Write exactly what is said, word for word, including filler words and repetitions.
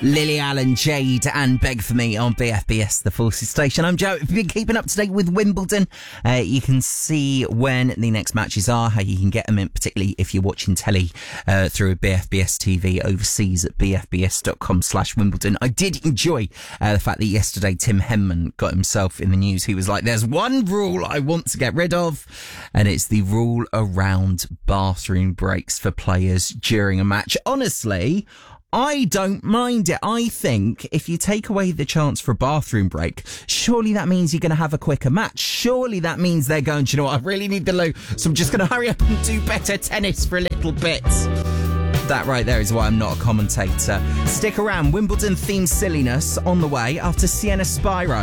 Lily Allen, Jade and Beg For Me on B F B S, the Forces Station. I'm Joe. If you've been keeping up to date with Wimbledon, uh, you can see when the next matches are, how you can get them in, particularly if you're watching telly uh, through B F B S T V overseas at bfbs.com slash Wimbledon. I did enjoy uh, the fact that yesterday Tim Henman got himself in the news. He was like, there's one rule I want to get rid of, and it's the rule around bathroom breaks for players during a match. Honestly, I don't mind it. I think if you take away the chance for a bathroom break, surely that means you're going to have a quicker match. Surely that means they're going, do you know what, I really need the loo, so I'm just going to hurry up and do better tennis for a little bit. That right there is why I'm not a commentator. Stick around. Wimbledon themed silliness on the way after Sienna Spyro.